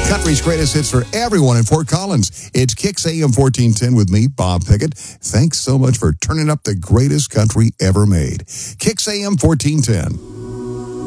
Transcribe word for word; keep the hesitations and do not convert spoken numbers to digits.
Country's greatest hits for everyone in Fort Collins. It's Kicks A M fourteen ten with me, Bob Pickett. Thanks so much for turning up the greatest country ever made. Kicks A M fourteen ten.